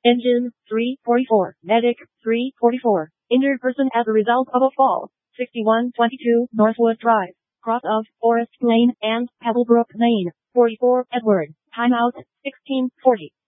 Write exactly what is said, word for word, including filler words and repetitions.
Engine, three forty-four. Medic, three forty-four. Injured person as a result of a fall. sixty-one twenty-two Northwood Drive. Cross of Forest Lane and Pebblebrook Lane. forty-four Edward. Timeout, sixteen forty.